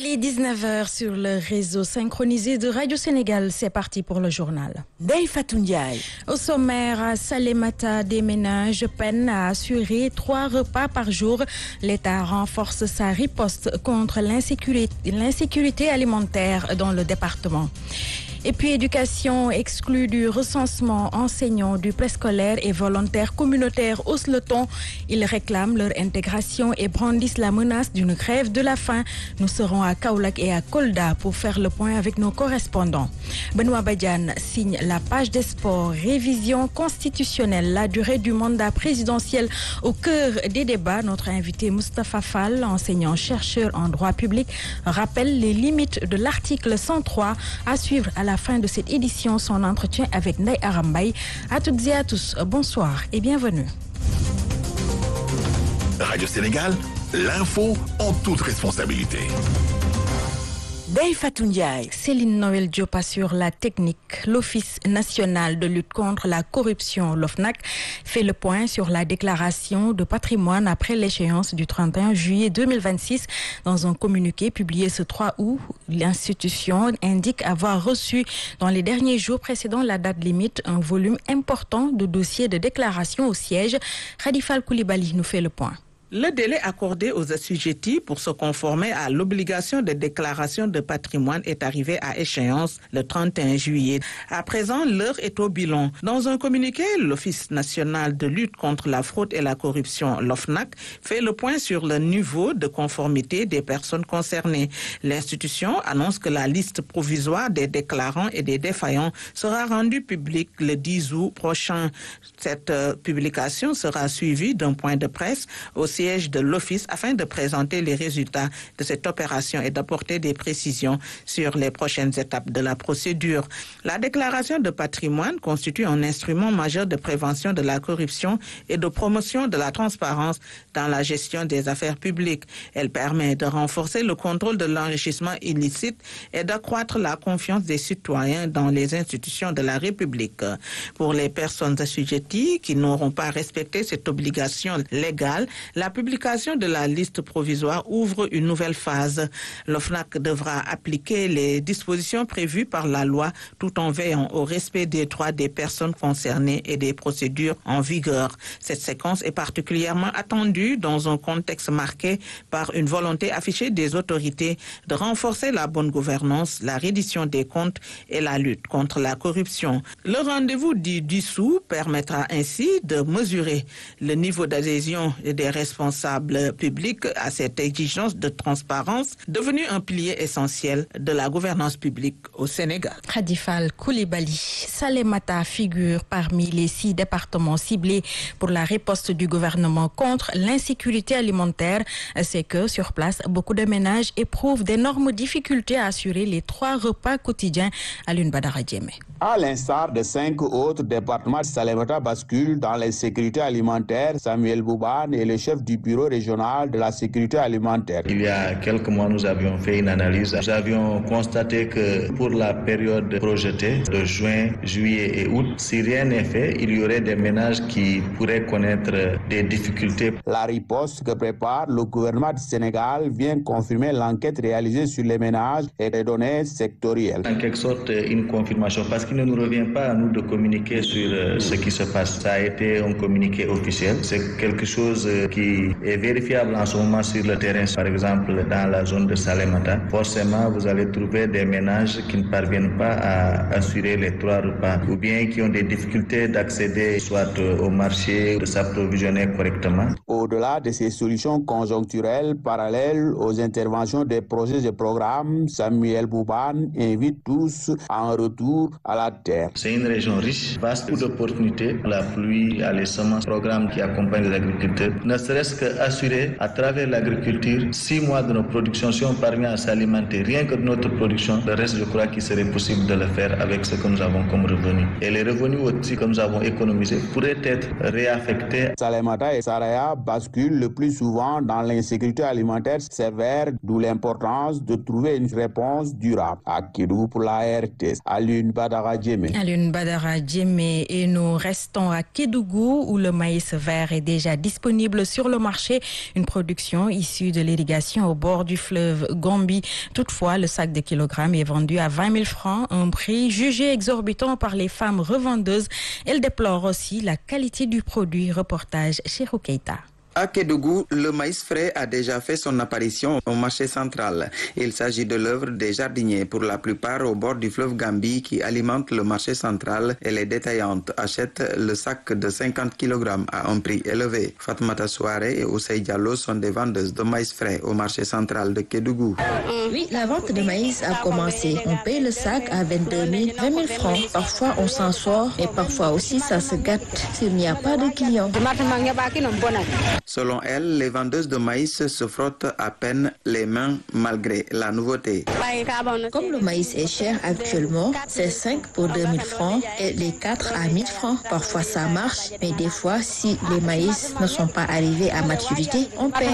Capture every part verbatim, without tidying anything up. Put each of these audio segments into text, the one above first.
Il est dix-neuf heures sur le réseau synchronisé de Radio Sénégal. C'est parti pour le journal. Ndeye Fatou Ndiaye. Au sommaire, à Salémata, des ménages peinent à assurer trois repas par jour. L'État renforce sa riposte contre l'insécurité, l'insécurité alimentaire dans le département. Et puis éducation exclue du recensement, enseignants du préscolaire et volontaires communautaires haussent le ton. Ils réclament leur intégration et brandissent la menace d'une grève de la faim. Nous serons à Kaolack et à Kolda pour faire le point avec nos correspondants. Benoît Badiane signe la page des sports. Révision constitutionnelle, la durée du mandat présidentiel au cœur des débats. Notre invité Moustapha Fall, enseignant-chercheur en droit public, rappelle les limites de l'article cent trois. À suivre à la fin de cette édition, son entretien avec Ndeye Arambay. À toutes et à tous, bonsoir et bienvenue. Radio Sénégal, l'info en toute responsabilité. Ndeye Fatou Ndiaye. Céline Noël Diop assure la technique. L'Office national de lutte contre la corruption, l'OFNAC, fait le point sur la déclaration de patrimoine après l'échéance du trente et un juillet deux mille vingt-six. Dans un communiqué publié ce trois août, l'institution indique avoir reçu dans les derniers jours précédant la date limite un volume important de dossiers de déclaration au siège. Khadifal Koulibaly nous fait le point. Le délai accordé aux assujettis pour se conformer à l'obligation de déclaration de patrimoine est arrivé à échéance le trente et un juillet. À présent, l'heure est au bilan. Dans un communiqué, l'Office national de lutte contre la fraude et la corruption, l'OFNAC, fait le point sur le niveau de conformité des personnes concernées. L'institution annonce que la liste provisoire des déclarants et des défaillants sera rendue publique le dix août prochain. Cette euh, publication sera suivie d'un point de presse au siège de l'Office afin de présenter les résultats de cette opération et d'apporter des précisions sur les prochaines étapes de la procédure. La déclaration de patrimoine constitue un instrument majeur de prévention de la corruption et de promotion de la transparence dans la gestion des affaires publiques. Elle permet de renforcer le contrôle de l'enrichissement illicite et d'accroître la confiance des citoyens dans les institutions de la République. Pour les personnes assujetties qui n'auront pas respecté cette obligation légale, la publication de la liste provisoire ouvre une nouvelle phase. L'OFNAC devra appliquer les dispositions prévues par la loi tout en veillant au respect des droits des personnes concernées et des procédures en vigueur. Cette séquence est particulièrement attendue dans un contexte marqué par une volonté affichée des autorités de renforcer la bonne gouvernance, la reddition des comptes et la lutte contre la corruption. Le rendez-vous du dix août permettra ainsi de mesurer le niveau d'adhésion des responsables responsables publics à cette exigence de transparence devenue un pilier essentiel de la gouvernance publique au Sénégal. Khadifal Koulibaly. Salémata figure parmi les six départements ciblés pour la riposte du gouvernement contre l'insécurité alimentaire. C'est que sur place, beaucoup de ménages éprouvent d'énormes difficultés à assurer les trois repas quotidiens. Alioune Badara Diémé. À l'instar de cinq autres départements, Salémata bascule dans l'insécurité alimentaire. Samuel Boubane est le chef du bureau régional de la sécurité alimentaire. Il y a quelques mois, nous avions fait une analyse. Nous avions constaté que pour la période projetée de juin, juillet et août, si rien n'est fait, il y aurait des ménages qui pourraient connaître des difficultés. La riposte que prépare le gouvernement du Sénégal vient confirmer l'enquête réalisée sur les ménages et les données sectorielles. En quelque sorte, une confirmation, parce qu'il ne nous revient pas à nous de communiquer sur ce qui se passe. Ça a été un communiqué officiel. C'est quelque chose qui est vérifiable en ce moment sur le terrain. Par exemple, dans la zone de Salémata, forcément, vous allez trouver des ménages qui ne parviennent pas à assurer les trois repas ou bien qui ont des difficultés d'accéder soit au marché, de s'approvisionner correctement. Au-delà de ces solutions conjoncturelles parallèles aux interventions des projets et programmes, Samuel Boubane invite tous en retour à la terre. C'est une région riche, vaste d'opportunités. La pluie, les semences, programmes qui accompagnent les agriculteurs. Ne serait-ce qu'assurer à travers l'agriculture six mois de nos productions. Si on parvient à s'alimenter rien que de notre production, le reste, je crois qu'il serait possible de le faire avec ce que nous avons comme revenus. Et les revenus aussi que nous avons économisés pourraient être réaffectés. Salémata et Saraya basculent le plus souvent dans l'insécurité alimentaire sévère, d'où l'importance de trouver une réponse durable. À Kédougou pour la R T S, Alioune Badara Diémé. Alioune Badara Diémé, et nous restons à Kédougou où le maïs vert est déjà disponible sur le le marché, une production issue de l'irrigation au bord du fleuve Gambie. Toutefois, le sac de kilogrammes est vendu à vingt mille francs, un prix jugé exorbitant par les femmes revendeuses. Elles déplorent aussi la qualité du produit. Reportage chez Keita. À Kédougou, le maïs frais a déjà fait son apparition au marché central. Il s'agit de l'œuvre des jardiniers, pour la plupart au bord du fleuve Gambie, qui alimente le marché central, et les détaillantes achètent le sac de cinquante kilogrammes à un prix élevé. Fatmata Souare et Ousseï Diallo sont des vendeuses de maïs frais au marché central de Kédougou. Oui, la vente de maïs a commencé. On paye le sac à vingt-deux mille, vingt mille francs. Parfois, on s'en sort, et parfois aussi, ça se gâte s'il n'y a pas de clients. Selon elle, les vendeuses de maïs se frottent à peine les mains malgré la nouveauté. Comme le maïs est cher actuellement, c'est cinq pour deux mille francs et les quatre à mille francs. Parfois ça marche, mais des fois, si les maïs ne sont pas arrivés à maturité, on perd.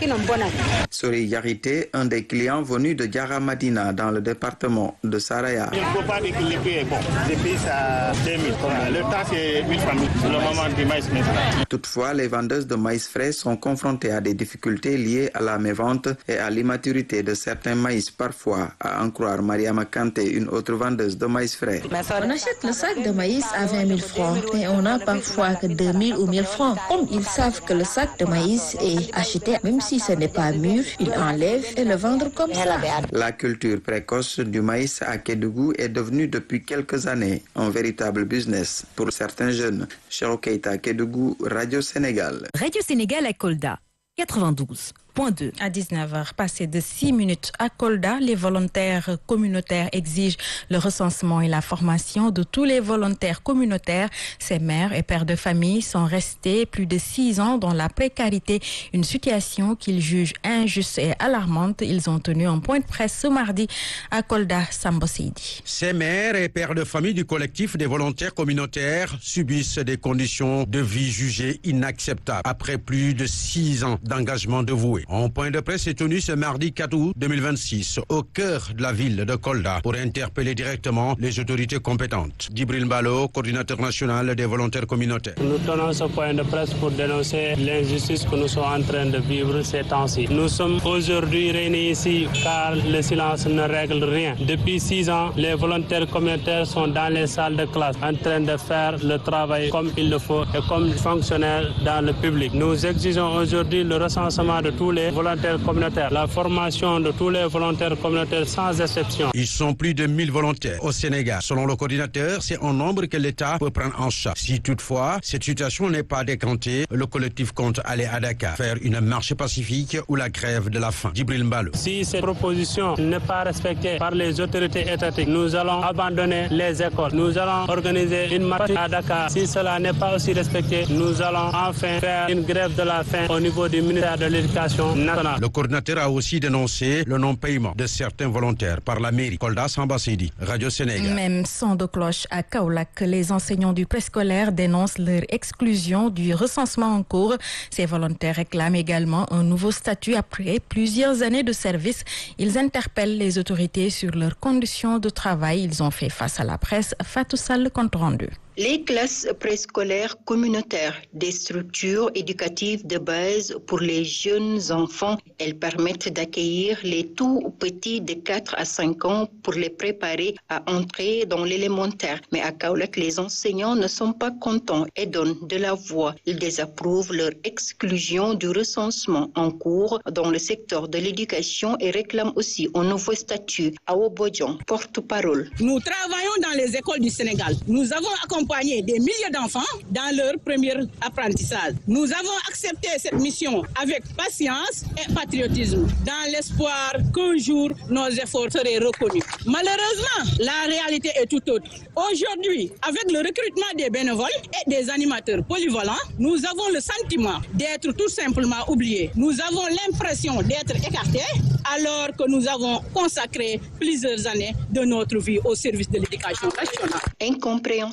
Sori Yarité, un des clients venus de Diara Madina dans le département de Saraya. Il ne faut pas dire que le prix est bon. Le prix c'est à deux mille. Le temps c'est mille francs. C'est le moment du maïs maintenant. Toutefois, les vendeuses de maïs frais sont confrontés à des difficultés liées à la mévente et à l'immaturité de certains maïs parfois, à en croire Mariama Kanté, une autre vendeuse de maïs frais. On achète le sac de maïs à vingt mille francs et on n'a parfois que deux mille ou mille francs. Comme ils savent que le sac de maïs est acheté, même si ce n'est pas mûr, ils enlèvent et le vendent comme ça. La culture précoce du maïs à Kédougou est devenue depuis quelques années un véritable business pour certains jeunes. Cheikh Keita, Kédougou, Radio Sénégal. Radio Sénégal à Kolda, quatre-vingt-douze point deux. À dix-neuf heures, passé de six minutes à Kolda, les volontaires communautaires exigent le recensement et la formation de tous les volontaires communautaires. Ces mères et pères de famille sont restés plus de six ans dans la précarité, une situation qu'ils jugent injuste et alarmante. Ils ont tenu un point de presse ce mardi à Kolda, Sambo Seydi. Ces mères et pères de famille du collectif des volontaires communautaires subissent des conditions de vie jugées inacceptables après plus de six ans d'engagement dévoué. Un point de presse est tenu ce mardi quatre août deux mille vingt-six au cœur de la ville de Kolda pour interpeller directement les autorités compétentes. Djibril Mbalo, coordinateur national des volontaires communautaires. Nous tenons ce point de presse pour dénoncer l'injustice que nous sommes en train de vivre ces temps-ci. Nous sommes aujourd'hui réunis ici car le silence ne règle rien. Depuis six ans, les volontaires communautaires sont dans les salles de classe en train de faire le travail comme il le faut et comme fonctionnaires dans le public. Nous exigeons aujourd'hui le recensement de tous les volontaires communautaires, la formation de tous les volontaires communautaires sans exception. Ils sont plus de mille volontaires au Sénégal. Selon le coordinateur, c'est un nombre que l'État peut prendre en charge. Si toutefois, cette situation n'est pas décantée, le collectif compte aller à Dakar, faire une marche pacifique ou la grève de la faim. Djibril Mbalo. Si cette proposition n'est pas respectée par les autorités étatiques, nous allons abandonner les écoles. Nous allons organiser une marche à Dakar. Si cela n'est pas aussi respecté, nous allons enfin faire une grève de la faim au niveau du ministère de l'Éducation nationale. Le coordinateur a aussi dénoncé le non-paiement de certains volontaires par la mairie. Kolda Samba Seydi, Radio Sénégal. Même son de cloche à Kaolack, les enseignants du préscolaire dénoncent leur exclusion du recensement en cours. Ces volontaires réclament également un nouveau statut après plusieurs années de service. Ils interpellent les autorités sur leurs conditions de travail. Ils ont fait face à la presse. Fatou Sall, compte rendu. Les classes préscolaires communautaires, des structures éducatives de base pour les jeunes enfants, elles permettent d'accueillir les tout petits de quatre à cinq ans pour les préparer à entrer dans l'élémentaire. Mais à Kaolack, les enseignants ne sont pas contents et donnent de la voix. Ils désapprouvent leur exclusion du recensement en cours dans le secteur de l'éducation et réclament aussi un nouveau statut. Awo Bodjon, porte-parole. Nous travaillons dans les écoles du Sénégal. Nous avons accompagné des milliers d'enfants dans leur premier apprentissage. Nous avons accepté cette mission avec patience et patriotisme, dans l'espoir qu'un jour nos efforts seraient reconnus. Malheureusement, la réalité est tout autre. Aujourd'hui, avec le recrutement des bénévoles et des animateurs polyvalents, nous avons le sentiment d'être tout simplement oubliés. Nous avons l'impression d'être écartés alors que nous avons consacré plusieurs années de notre vie au service de l'éducation nationale. Incompréhensible.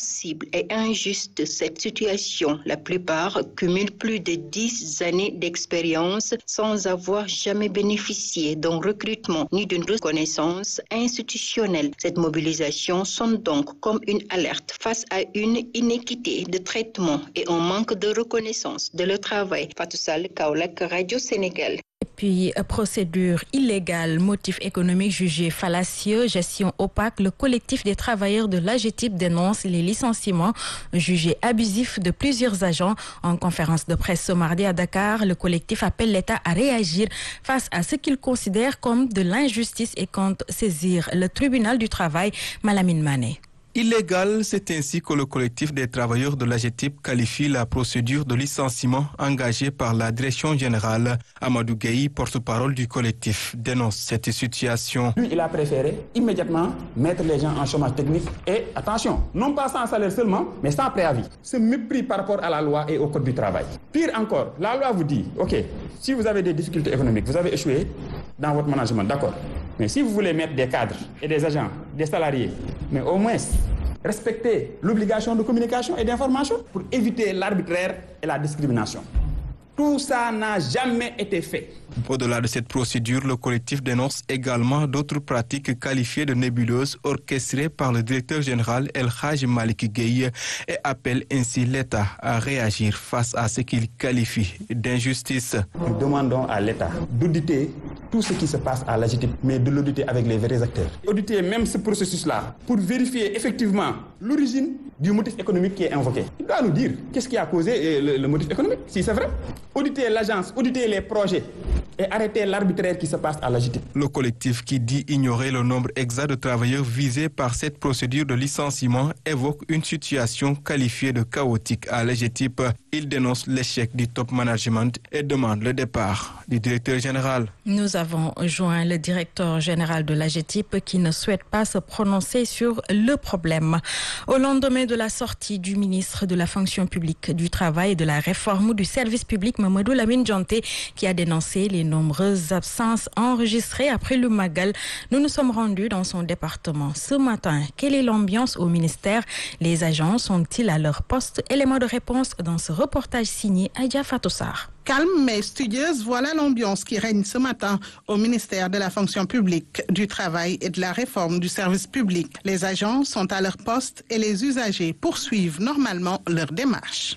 pénible et injuste cette situation. La plupart cumulent plus de dix années d'expérience sans avoir jamais bénéficié d'un recrutement ni d'une reconnaissance institutionnelle. Cette mobilisation sonne donc comme une alerte face à une inéquité de traitement et un manque de reconnaissance de leur travail. Fatou Sall, Kaolack, Radio Sénégal. Puis, procédure illégale, motif économique jugé fallacieux, gestion opaque, le collectif des travailleurs de l'A G T I P dénonce les licenciements jugés abusifs de plusieurs agents. En conférence de presse ce mardi à Dakar, le collectif appelle l'État à réagir face à ce qu'il considère comme de l'injustice et compte saisir le tribunal du travail. Malamine Mané. Illégal, c'est ainsi que le collectif des travailleurs de l'A G T I P qualifie la procédure de licenciement engagée par la direction générale. Amadou Gueye, porte-parole du collectif, dénonce cette situation. Lui, il a préféré immédiatement mettre les gens en chômage technique et, attention, non pas sans salaire seulement, mais sans préavis. Ce mépris par rapport à la loi et au code du travail. Pire encore, la loi vous dit, ok, si vous avez des difficultés économiques, vous avez échoué dans votre management, d'accord. Mais si vous voulez mettre des cadres et des agents, des salariés, mais au moins respecter l'obligation de communication et d'information pour éviter l'arbitraire et la discrimination. Tout ça n'a jamais été fait. Au-delà de cette procédure, le collectif dénonce également d'autres pratiques qualifiées de nébuleuses orchestrées par le directeur général El Hadj Malick Gueye et appelle ainsi l'État à réagir face à ce qu'il qualifie d'injustice. Nous demandons à l'État d'auditer tout ce qui se passe à l'A G T I P, mais de l'auditer avec les vrais acteurs. Auditer même ce processus-là pour vérifier effectivement l'origine du motif économique qui est invoqué. Il doit nous dire qu'est-ce qui a causé le, le motif économique, si c'est vrai. Auditer l'agence, auditer les projets et arrêter l'arbitraire qui se passe à l'A G T I P. Le collectif qui dit ignorer le nombre exact de travailleurs visés par cette procédure de licenciement évoque une situation qualifiée de chaotique à l'A G T I P. Il dénonce l'échec du top management et demande le départ du directeur général. Nous avons joint le directeur général de l'A G T I P qui ne souhaite pas se prononcer sur le problème. Au lendemain de la sortie du ministre de la fonction publique, du travail et de la réforme du service public, Mamadou Lamine Dianté, qui a dénoncé les nombreuses absences enregistrées après le Magal, nous nous sommes rendus dans son département ce matin. Quelle est l'ambiance au ministère? Les agents sont-ils à leur poste? Élément de réponse dans ce reportage signé Adja Fatou Sarr. Calme mais studieuse, voilà l'ambiance qui règne ce matin au ministère de la fonction publique, du travail et de la réforme du service public. Les agents sont à leur poste et les usagers poursuivent normalement leur démarche.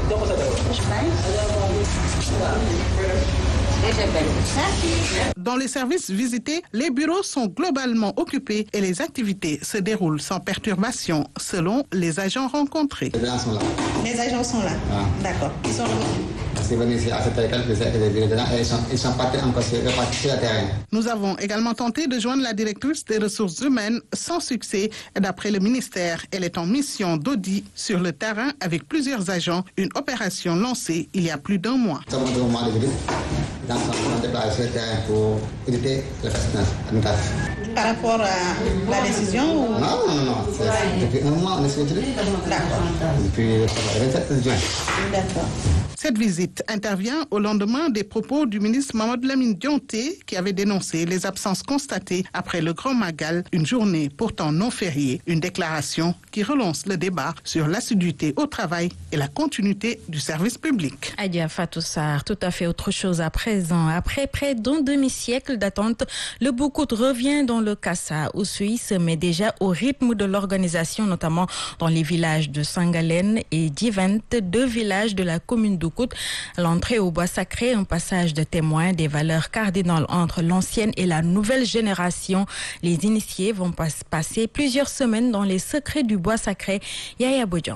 Dans les services visités, les bureaux sont globalement occupés et les activités se déroulent sans perturbation selon les agents rencontrés. Les agents sont là. Les agents sont là. Ah. D'accord. Ils sont revenus. C'est venu ici à cette école que et ils sont, ils sont partis encore sur le terrain. Nous avons également tenté de joindre la directrice des ressources humaines sans succès. D'après le ministère, elle est en mission d'audit sur le terrain avec plusieurs agents. Une opération lancée il y a plus d'un mois. Nous avons demandé de dans son déplacement sur le terrain pour auditer le personnel administratif. Par rapport à la décision ou... Non, non, non. non. Depuis un mois, on est sur le terrain. D'accord. Depuis le vingt-sept juin. D'accord. Cette visite intervient au lendemain des propos du ministre Mamadou Lamine Dianté qui avait dénoncé les absences constatées après le Grand Magal, une journée pourtant non fériée, une déclaration qui relance le débat sur l'assiduité au travail et la continuité du service public. Adja Fatou Sarr, tout à fait autre chose à présent. Après près d'un demi-siècle d'attente, le Boucout revient dans le Kassa où Suisse se met déjà au rythme de l'organisation, notamment dans les villages de Sangalen et Divent, deux villages de la commune d'Oukout. L'entrée au bois sacré, un passage de témoin des valeurs cardinales entre l'ancienne et la nouvelle génération. Les initiés vont pas passer plusieurs semaines dans les secrets du bois sacré. Yaya Bodjan.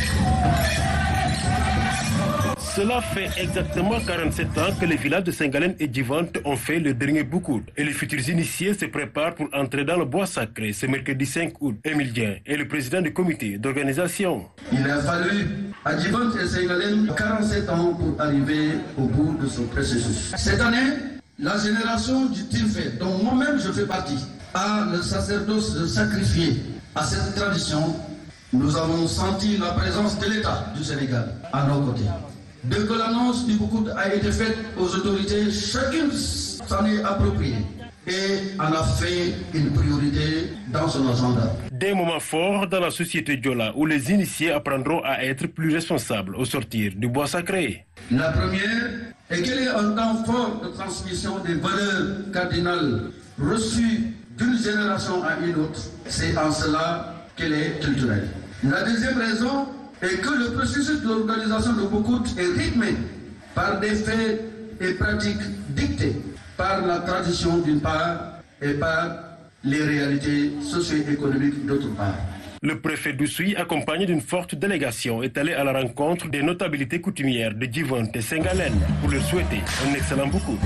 Cela fait exactement quarante-sept ans que les villages de Saint-Galen et Divent ont fait le dernier Boucout. Et les futurs initiés se préparent pour entrer dans le bois sacré ce mercredi cinq août. Émile Dien est le président du comité d'organisation. Il a fallu à Divent et Saint-Galen quarante-sept ans pour arriver au bout de ce processus. Cette année, la génération du Tilfait, dont moi-même je fais partie, a le sacerdoce de sacrifier à cette tradition. Nous avons senti la présence de l'État du Sénégal à nos côtés. Dès que l'annonce du Boucout a été faite aux autorités, chacune s'en est appropriée. et en a fait une priorité dans son agenda. Des moments forts dans la société Diola où les initiés apprendront à être plus responsables au sortir du bois sacré. La première est qu'elle est un temps fort de transmission des valeurs cardinales reçues d'une génération à une autre. C'est en cela qu'elle est culturelle. La deuxième raison est que le processus de l'organisation de Boucout est rythmé par des faits et pratiques dictées par la tradition d'une part et par les réalités socio-économiques d'autre part. Le préfet d'Oussouye, accompagné d'une forte délégation, est allé à la rencontre des notabilités coutumières de Djivonte et Sengalène pour leur souhaiter un excellent Boucout.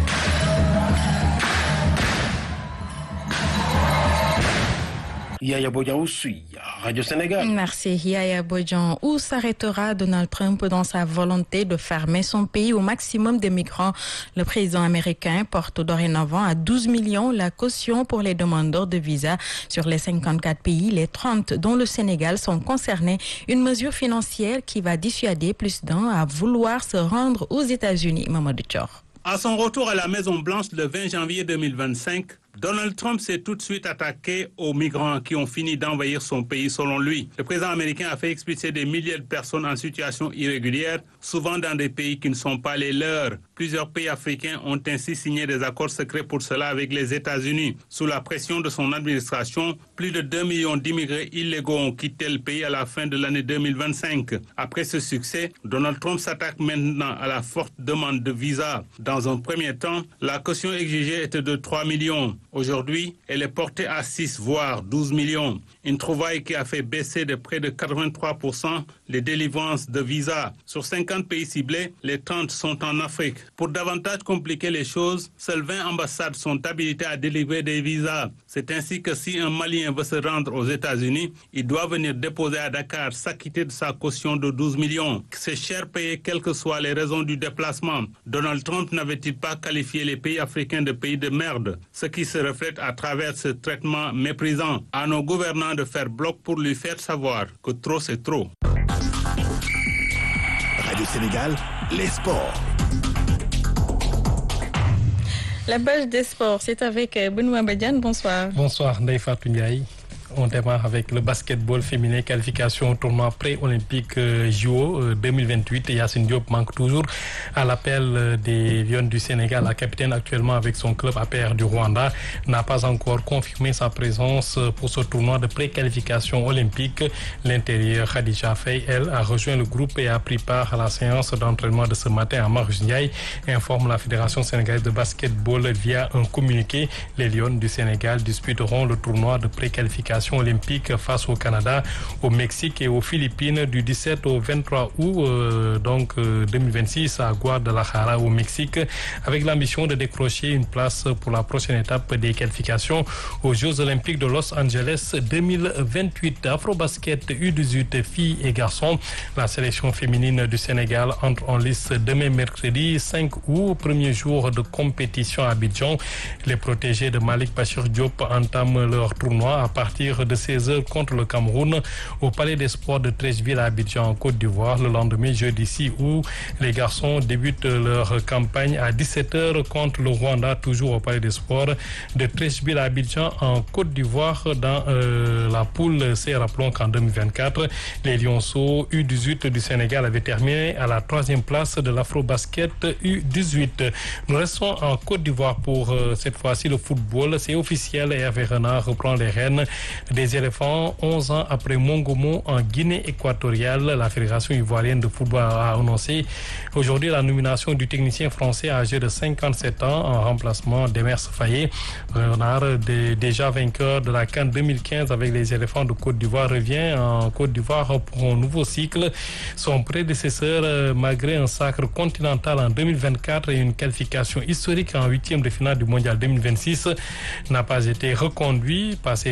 Yaya Bodjan Oussouye, Radio Sénégal. Merci Yaya Bodjan. Où s'arrêtera Donald Trump dans sa volonté de fermer son pays au maximum de migrants? Le président américain porte dorénavant à douze millions la caution pour les demandeurs de visa. Sur les cinquante-quatre pays, les trente dont le Sénégal sont concernés. Une mesure financière qui va dissuader plus d'un à vouloir se rendre aux États-Unis. Mamadou Thior. À son retour à la Maison-Blanche le vingt janvier deux mille vingt-cinq, Donald Trump s'est tout de suite attaqué aux migrants qui ont fini d'envahir son pays selon lui. Le président américain a fait expulser des milliers de personnes en situation irrégulière, souvent dans des pays qui ne sont pas les leurs. Plusieurs pays africains ont ainsi signé des accords secrets pour cela avec les États-Unis. Sous la pression de son administration, plus de deux millions d'immigrés illégaux ont quitté le pays à la fin de l'année deux mille vingt-cinq. Après ce succès, Donald Trump s'attaque maintenant à la forte demande de visa. Dans un premier temps, la caution exigée était de trois millions. Aujourd'hui, elle est portée à six, voire douze millions. Une trouvaille qui a fait baisser de près de quatre-vingt-trois pour cent les délivrances de visas. Sur cinquante pays ciblés, les trente sont en Afrique. Pour davantage compliquer les choses, seules vingt ambassades sont habilitées à délivrer des visas. C'est ainsi que si un Malien veut se rendre aux États-Unis, il doit venir déposer à Dakar, s'acquitter de sa caution de douze millions. C'est cher payé quelles que soient les raisons du déplacement. Donald Trump n'avait-il pas qualifié les pays africains de pays de merde, ce qui se reflète à travers ce traitement méprisant. À nos gouvernants de faire bloc pour lui faire savoir que trop c'est trop. Radio Sénégal, les sports. La page des sports, c'est avec Benoît Badiane. Bonsoir. Bonsoir, Ndeye Fatou Ndiaye. On démarre avec le basketball féminin, qualification au tournoi pré-olympique euh, J O euh, deux mille vingt-huit. Yacine Diop manque toujours à l'appel euh, des Lions du Sénégal. La capitaine actuellement avec son club A P R du Rwanda n'a pas encore confirmé sa présence euh, pour ce tournoi de pré-qualification olympique. L'intérieur Khadija Faye, elle, a rejoint le groupe et a pris part à la séance d'entraînement de ce matin à Marius Ndiaye, informe la Fédération sénégalaise de basketball via un communiqué. Les Lions du Sénégal disputeront le tournoi de pré-qualification olympique face au Canada, au Mexique et aux Philippines du dix-sept au vingt-trois août euh, donc euh, deux mille vingt-six à Guadalajara au Mexique, avec l'ambition de décrocher une place pour la prochaine étape des qualifications aux Jeux olympiques de Los Angeles deux mille vingt-huit. Afrobasket U dix-huit filles et garçons, la sélection féminine du Sénégal entre en lice demain mercredi cinq août, premier jour de compétition à Abidjan. Les protégés de Malik Bachir Diop entament leur tournoi à partir de seize heures contre le Cameroun au Palais des Sports de Treichville à Abidjan en Côte d'Ivoire. Le lendemain, jeudi six août, les garçons débutent leur campagne à dix-sept heures contre le Rwanda, toujours au Palais des Sports de Treichville à Abidjan en Côte d'Ivoire dans euh, la poule C. Rappelons qu'en deux mille vingt-quatre, les Lionceaux U dix-huit du Sénégal avaient terminé à la troisième place de l'Afrobasket U dix-huit. Nous restons en Côte d'Ivoire pour euh, cette fois-ci le football. C'est officiel et Hervé Renard reprend les rênes des éléphants onze ans après Mongomo en Guinée équatoriale. La Fédération ivoirienne de football a annoncé aujourd'hui la nomination du technicien français âgé de cinquante-sept ans en remplacement d'Emers Faye. Renard, déjà vainqueur de la CAN deux mille quinze avec les éléphants de Côte d'Ivoire, revient en Côte d'Ivoire pour un nouveau cycle. Son prédécesseur, malgré un sacre continental en deux mille vingt-quatre et une qualification historique en huitième de finale du mondial deux mille vingt-six, n'a pas été reconduit, passé par plusieurs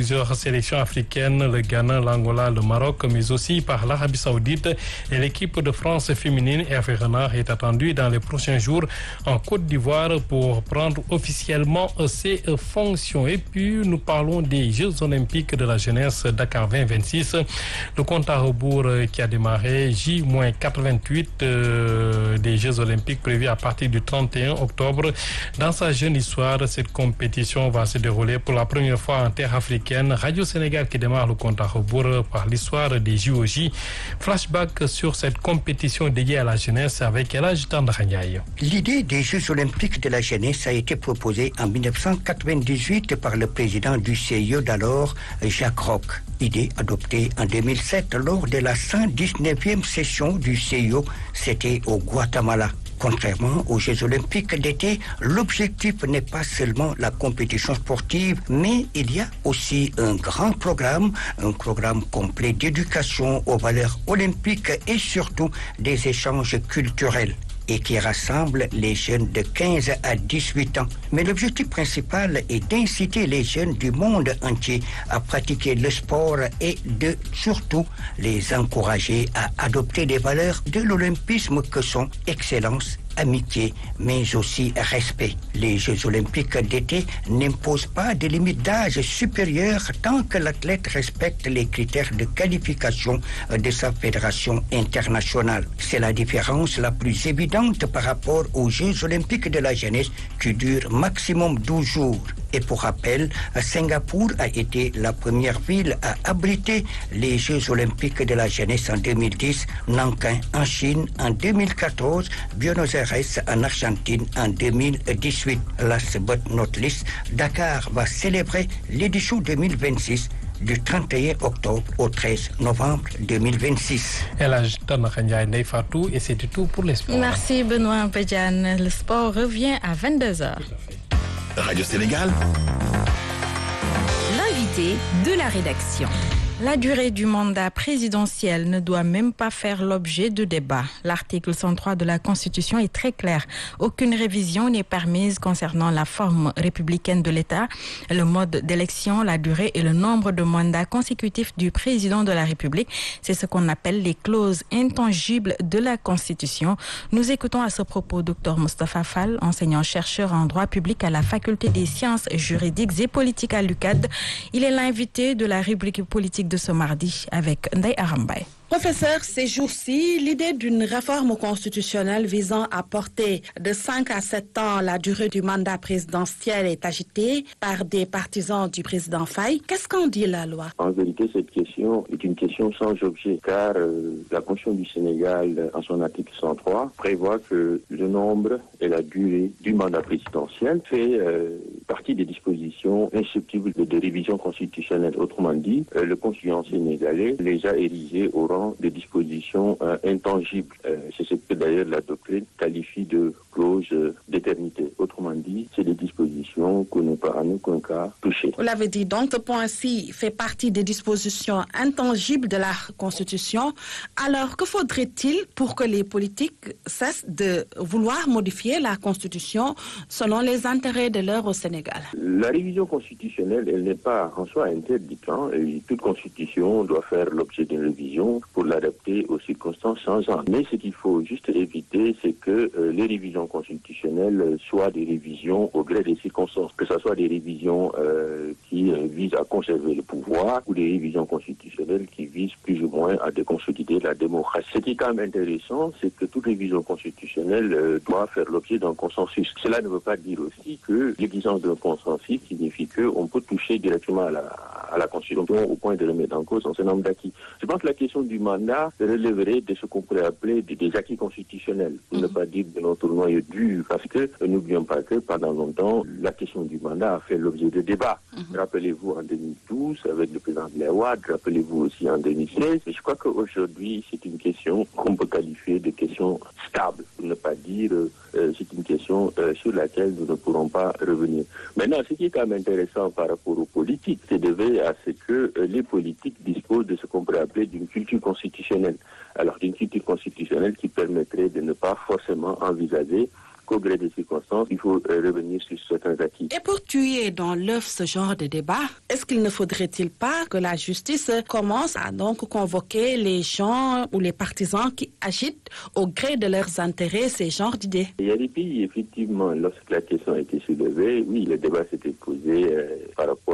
plusieurs sélections africaines, le Ghana, l'Angola, le Maroc, mais aussi par l'Arabie Saoudite. Et l'équipe de France féminine Hervé Renard est attendue dans les prochains jours en Côte d'Ivoire pour prendre officiellement ses fonctions. Et puis, nous parlons des Jeux Olympiques de la jeunesse Dakar vingt vingt-six. Le compte à rebours qui a démarré J quatre-vingt-huit euh, des Jeux Olympiques prévus à partir du trente et un octobre. Dans sa jeune histoire, cette compétition va se dérouler pour la première fois en terre africaine. Radio Sénégal qui démarre le compte à rebours par l'histoire des J O J. Flashback sur cette compétition dédiée à la jeunesse avec Elhadji Tandakha Ndiaye. L'idée des Jeux Olympiques de la jeunesse a été proposée en mille neuf cent quatre-vingt-dix-huit par le président du C I O d'alors, Jacques Roch. Idée adoptée en deux mille sept lors de la cent dix-neuvième session du C I O, c'était au Guatemala. Contrairement aux Jeux Olympiques d'été, l'objectif n'est pas seulement la compétition sportive, mais il y a aussi un grand programme, un programme complet d'éducation aux valeurs olympiques et surtout des échanges culturels, et qui rassemble les jeunes de quinze à dix-huit ans. Mais l'objectif principal est d'inciter les jeunes du monde entier à pratiquer le sport et de surtout les encourager à adopter les valeurs de l'olympisme que sont excellence, amitié, mais aussi respect. Les Jeux Olympiques d'été n'imposent pas de limite d'âge supérieure tant que l'athlète respecte les critères de qualification de sa fédération internationale. C'est la différence la plus évidente par rapport aux Jeux Olympiques de la jeunesse qui durent maximum douze jours. Et pour rappel, Singapour a été la première ville à abriter les Jeux Olympiques de la jeunesse en deux mille dix, Nankin en Chine en deux mille quatorze, Buenos Aires en Argentine en deux mille dix-huit. Last but not least, Dakar va célébrer l'édition deux mille vingt-six du trente et un octobre au treize novembre deux mille vingt-six. Elhadji Tandakha Ndiaye, Ndeye Fatou, et c'est tout pour les sports. Merci Benoît Badiane. Le sport revient à vingt-deux heures. Radio Sénégal. L'invité de la rédaction. La durée du mandat présidentiel ne doit même pas faire l'objet de débat. L'article cent trois de la Constitution est très clair. Aucune révision n'est permise concernant la forme républicaine de l'État, le mode d'élection, la durée et le nombre de mandats consécutifs du président de la République. C'est ce qu'on appelle les clauses intangibles de la Constitution. Nous écoutons à ce propos Dr Moustapha Fall, enseignant-chercheur en droit public à la Faculté des sciences juridiques et politiques à l'U C A D. Il est l'invité de la rubrique politique de ce mardi avec Ndeye Arambay. Professeur, ces jours-ci, l'idée d'une réforme constitutionnelle visant à porter de cinq à sept ans la durée du mandat présidentiel est agitée par des partisans du président Faye. Qu'est-ce qu'en dit la loi? En vérité, cette question est une question sans objet, car euh, la Constitution du Sénégal, en son article cent trois, prévoit que le nombre et la durée du mandat présidentiel fait euh, partie des dispositions insusceptibles de, de révision constitutionnelle. Autrement dit, euh, le constituant sénégalais les a érigées au rang des dispositions euh, intangibles. Euh, c'est ce que d'ailleurs la doctrine qualifie de clause euh, d'éternité. Autrement dit, c'est des dispositions qu'on ne peut en aucun cas toucher. Vous l'avez dit, donc ce point-ci fait partie des dispositions intangibles de la Constitution. Alors, que faudrait-il pour que les politiques cessent de vouloir modifier la Constitution selon les intérêts de l'heure au Sénégal? La révision constitutionnelle, elle n'est pas en soi interdite. Hein, et toute constitution doit faire l'objet d'une révision pour l'adapter aux circonstances changeantes. Mais ce qu'il faut juste éviter, c'est que euh, les révisions constitutionnelles soient des révisions au gré des circonstances, que ce soit des révisions euh, qui euh, visent à conserver le pouvoir ou des révisions constitutionnelles qui visent plus ou moins à déconsolider la démocratie. Ce qui est quand même intéressant, c'est que toute révision constitutionnelle euh, doit faire l'objet d'un consensus. Cela ne veut pas dire aussi que l'existence d'un consensus signifie qu'on peut toucher directement à la, à la Constitution au point de remettre en cause un certain nombre d'acquis. Je pense que la question du mandat relèverait de ce qu'on pourrait appeler des, des acquis constitutionnels, pour mmh. ne pas dire de notre noyau dur, parce que euh, n'oublions pas que pendant longtemps, la question du mandat a fait l'objet de débats. Mmh. Rappelez-vous en deux mille douze avec le président Abdoulaye Wade, rappelez-vous aussi en deux mille seize, et je crois qu'aujourd'hui c'est une question qu'on peut qualifier de question stable, pour ne pas dire euh, c'est une question euh, sur laquelle nous ne pourrons pas revenir. Maintenant, ce qui est quand même intéressant par rapport aux politiques, c'est de veiller à ce que euh, les politiques disposent de ce qu'on pourrait appeler d'une culture constitutionnelle. Alors d'une culture constitutionnelle qui permettrait de ne pas forcément envisager qu'au gré des circonstances, il faut euh, revenir sur certains acquis. Et pour tuer dans l'œuf ce genre de débat, est-ce qu'il ne faudrait-il pas que la justice commence à donc convoquer les gens ou les partisans qui agitent au gré de leurs intérêts ces genres d'idées? Il y a des pays, effectivement, lorsque la question a été soulevée, oui, le débat s'était posé euh, par rapport